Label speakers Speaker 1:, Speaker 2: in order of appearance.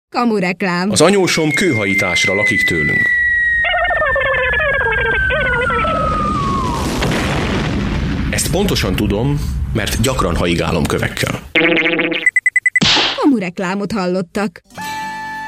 Speaker 1: Kamureklám.
Speaker 2: Az anyósom kőhajításra lakik tőlünk. Ezt pontosan tudom, mert gyakran haigálom kövekkel.
Speaker 1: Kamureklámot hallottak.